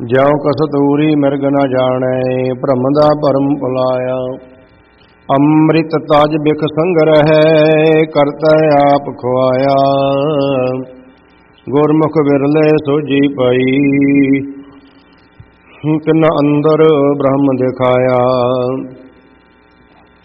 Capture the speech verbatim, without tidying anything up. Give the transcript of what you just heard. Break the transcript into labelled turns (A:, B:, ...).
A: ज्यों कसतूरी मिर्ग न जाने भ्रम दा भरम भुलाया। अमृत ताज बिख संग्रह करता आप खुआया। गुरमुख बिरले सोझी पाई तिन अंदर ब्रह्म दिखाया।